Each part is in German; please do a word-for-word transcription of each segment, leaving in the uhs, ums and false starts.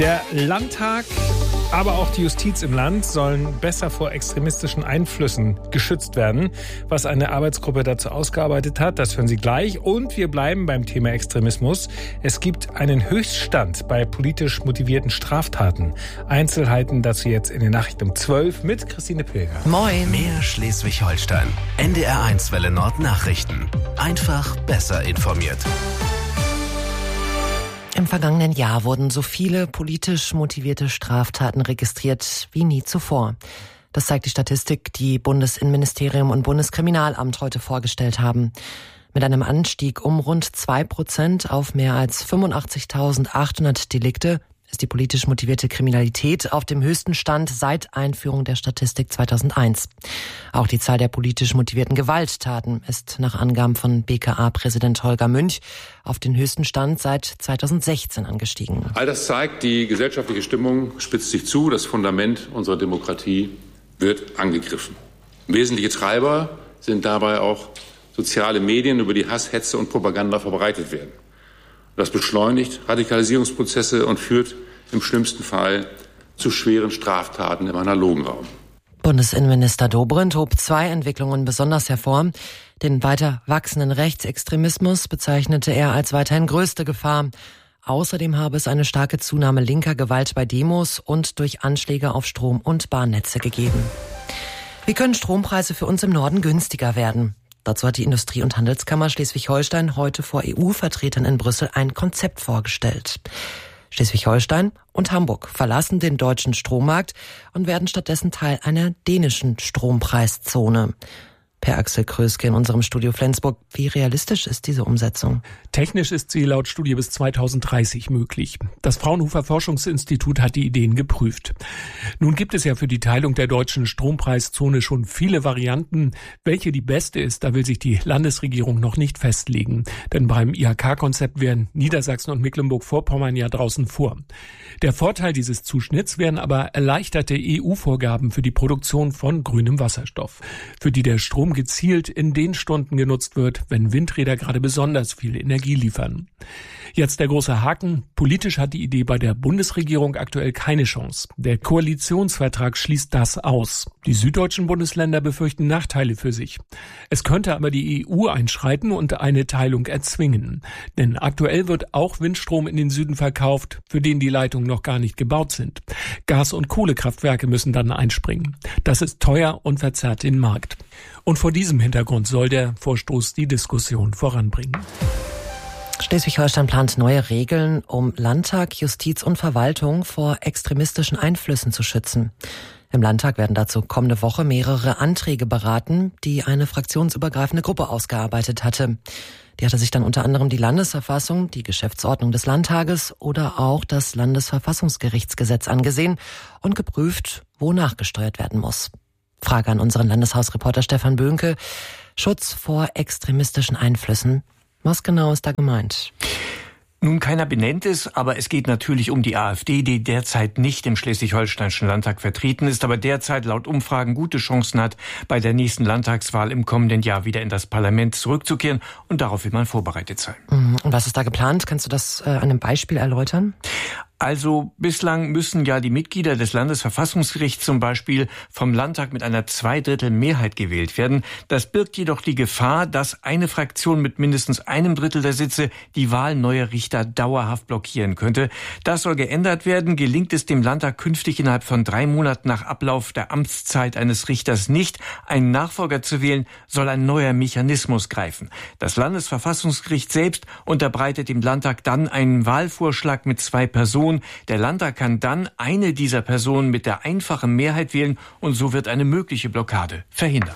Der Landtag, aber auch die Justiz im Land sollen besser vor extremistischen Einflüssen geschützt werden. Was eine Arbeitsgruppe dazu ausgearbeitet hat, das hören Sie gleich. Und wir bleiben beim Thema Extremismus. Es gibt einen Höchststand bei politisch motivierten Straftaten. Einzelheiten dazu jetzt in den Nachrichten um zwölf mit Christine Pilger. Moin. Mehr Schleswig-Holstein. N D R eins Welle Nord Nachrichten. Einfach besser informiert. Im vergangenen Jahr wurden so viele politisch motivierte Straftaten registriert wie nie zuvor. Das zeigt die Statistik, die Bundesinnenministerium und Bundeskriminalamt heute vorgestellt haben. Mit einem Anstieg um rund zwei Prozent auf mehr als fünfundachtzigtausendachthundert Delikte ist die politisch motivierte Kriminalität auf dem höchsten Stand seit Einführung der Statistik zweitausendeins. Auch die Zahl der politisch motivierten Gewalttaten ist nach Angaben von B K A-Präsident Holger Münch auf den höchsten Stand seit zweitausendsechzehn angestiegen. All das zeigt, die gesellschaftliche Stimmung spitzt sich zu, das Fundament unserer Demokratie wird angegriffen. Wesentliche Treiber sind dabei auch soziale Medien, über die Hass, Hetze und Propaganda verbreitet werden. Das beschleunigt Radikalisierungsprozesse und führt im schlimmsten Fall zu schweren Straftaten im analogen Raum. Bundesinnenminister Dobrindt hob zwei Entwicklungen besonders hervor. Den weiter wachsenden Rechtsextremismus bezeichnete er als weiterhin größte Gefahr. Außerdem habe es eine starke Zunahme linker Gewalt bei Demos und durch Anschläge auf Strom- und Bahnnetze gegeben. Wie können Strompreise für uns im Norden günstiger werden? Dazu hat die Industrie- und Handelskammer Schleswig-Holstein heute vor E U-Vertretern in Brüssel ein Konzept vorgestellt. Schleswig-Holstein und Hamburg verlassen den deutschen Strommarkt und werden stattdessen Teil einer dänischen Strompreiszone. Per Axel Kröske in unserem Studio Flensburg. Wie realistisch ist diese Umsetzung? Technisch ist sie laut Studie bis zweitausenddreißig möglich. Das Fraunhofer Forschungsinstitut hat die Ideen geprüft. Nun gibt es ja für die Teilung der deutschen Strompreiszone schon viele Varianten. Welche die beste ist, da will sich die Landesregierung noch nicht festlegen. Denn beim I H K-Konzept wären Niedersachsen und Mecklenburg-Vorpommern ja draußen vor. Der Vorteil dieses Zuschnitts wären aber erleichterte E U-Vorgaben für die Produktion von grünem Wasserstoff, für die der Strom gezielt in den Stunden genutzt wird, wenn Windräder gerade besonders viel Energie liefern. Jetzt der große Haken. Politisch hat die Idee bei der Bundesregierung aktuell keine Chance. Der Koalitionsvertrag schließt das aus. Die süddeutschen Bundesländer befürchten Nachteile für sich. Es könnte aber die E U einschreiten und eine Teilung erzwingen. Denn aktuell wird auch Windstrom in den Süden verkauft, für den die Leitungen noch gar nicht gebaut sind. Gas- und Kohlekraftwerke müssen dann einspringen. Das ist teuer und verzerrt den Markt. Und vor diesem Hintergrund soll der Vorstoß die Diskussion voranbringen. Schleswig-Holstein plant neue Regeln, um Landtag, Justiz und Verwaltung vor extremistischen Einflüssen zu schützen. Im Landtag werden dazu kommende Woche mehrere Anträge beraten, die eine fraktionsübergreifende Gruppe ausgearbeitet hatte. Die hatte sich dann unter anderem die Landesverfassung, die Geschäftsordnung des Landtages oder auch das Landesverfassungsgerichtsgesetz angesehen und geprüft, wo nachgesteuert werden muss. Frage an unseren Landeshausreporter Stefan Böhnke. Schutz vor extremistischen Einflüssen. Was genau ist da gemeint? Nun, keiner benennt es, aber es geht natürlich um die AfD, die derzeit nicht im Schleswig-Holsteinischen Landtag vertreten ist, aber derzeit laut Umfragen gute Chancen hat, bei der nächsten Landtagswahl im kommenden Jahr wieder in das Parlament zurückzukehren. Und darauf will man vorbereitet sein. Und was ist da geplant? Kannst du das äh, an einem Beispiel erläutern? Also bislang müssen ja die Mitglieder des Landesverfassungsgerichts zum Beispiel vom Landtag mit einer Zweidrittel-Mehrheit gewählt werden. Das birgt jedoch die Gefahr, dass eine Fraktion mit mindestens einem Drittel der Sitze die Wahl neuer Richter dauerhaft blockieren könnte. Das soll geändert werden. Gelingt es dem Landtag künftig innerhalb von drei Monaten nach Ablauf der Amtszeit eines Richters nicht, einen Nachfolger zu wählen, soll ein neuer Mechanismus greifen. Das Landesverfassungsgericht selbst unterbreitet dem Landtag dann einen Wahlvorschlag mit zwei Personen. Der Landtag kann dann eine dieser Personen mit der einfachen Mehrheit wählen und so wird eine mögliche Blockade verhindert.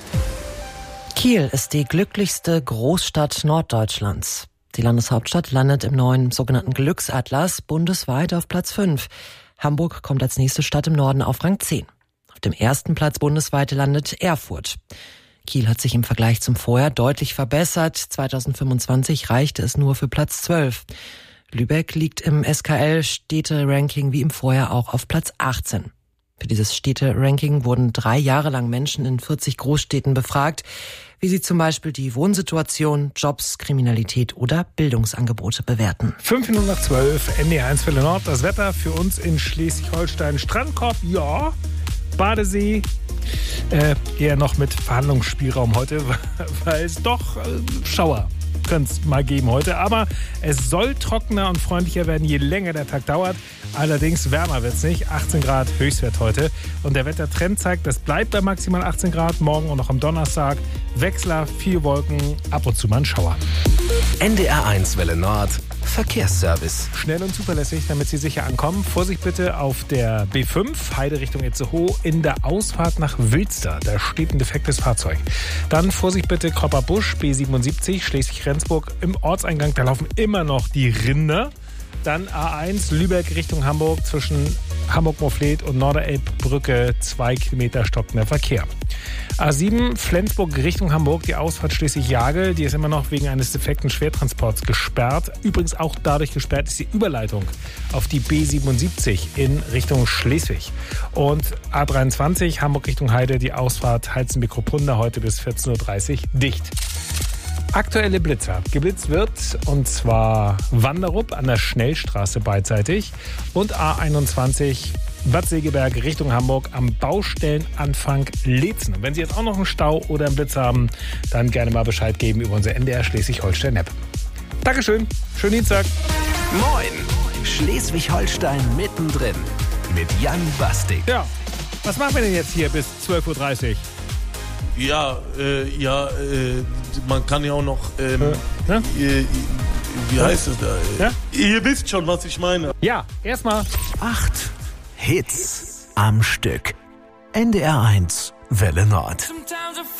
Kiel ist die glücklichste Großstadt Norddeutschlands. Die Landeshauptstadt landet im neuen sogenannten Glücksatlas bundesweit auf Platz fünf. Hamburg kommt als nächste Stadt im Norden auf Rang zehn. Auf dem ersten Platz bundesweit landet Erfurt. Kiel hat sich im Vergleich zum Vorjahr deutlich verbessert. zweitausendfünfundzwanzig reichte es nur für Platz zwölf. Lübeck liegt im S K L-Städte-Ranking wie im Vorjahr auch auf Platz achtzehn. Für dieses Städte-Ranking wurden drei Jahre lang Menschen in vierzig Großstädten befragt, wie sie zum Beispiel die Wohnsituation, Jobs, Kriminalität oder Bildungsangebote bewerten. Fünf Minuten nach zwölf, N D R eins Welle Nord. Das Wetter für uns in Schleswig-Holstein. Strandkorb, ja. Badesee, äh, eher noch mit Verhandlungsspielraum heute, weil es doch äh, Schauer könnte es mal geben heute. Aber es soll trockener und freundlicher werden, je länger der Tag dauert. Allerdings wärmer wird es nicht. achtzehn Grad Höchstwert heute. Und der Wettertrend zeigt, das bleibt bei maximal achtzehn Grad. Morgen und noch am Donnerstag. Wechsler, viel Wolken, ab und zu mal ein Schauer. N D R eins Welle Nord. Verkehrsservice. Schnell und zuverlässig, damit Sie sicher ankommen. Vorsicht bitte auf der B fünf, Heide Richtung Itzehoe, in der Ausfahrt nach Wülster. Da steht ein defektes Fahrzeug. Dann Vorsicht bitte Kopperbusch, B siebenundsiebzig, Schleswig-Rendsburg. Im Ortseingang, da laufen immer noch die Rinder. Dann A eins, Lübeck Richtung Hamburg, zwischen Hamburg-Morfleet und Norderelbbrücke, zwei Kilometer stockender Verkehr. A sieben, Flensburg Richtung Hamburg, die Ausfahrt Schleswig-Jagel, die ist immer noch wegen eines defekten Schwertransports gesperrt. Übrigens auch dadurch gesperrt ist die Überleitung auf die B siebenundsiebzig in Richtung Schleswig. Und A dreiundzwanzig, Hamburg Richtung Heide, die Ausfahrt Heizenbeck-Ruppunda heute bis vierzehn Uhr dreißig dicht. Aktuelle Blitzer. Geblitzt wird, und zwar Wanderup an der Schnellstraße beidseitig und A einundzwanzig Bad Segeberg Richtung Hamburg am Baustellenanfang Leetzen. Und wenn Sie jetzt auch noch einen Stau oder einen Blitz haben, dann gerne mal Bescheid geben über unsere N D R Schleswig-Holstein-App. Dankeschön. Schönen Dienstag. Moin. Schleswig-Holstein mittendrin mit Jan Bastik. Ja, was machen wir denn jetzt hier bis zwölf Uhr dreißig? Ja, äh, ja, äh, man kann ja auch noch, ähm, äh, ne? äh, wie heißt es da? Ja? Ihr wisst schon, was ich meine. Ja, erstmal Acht Hits am Stück. N D R eins Welle Nord.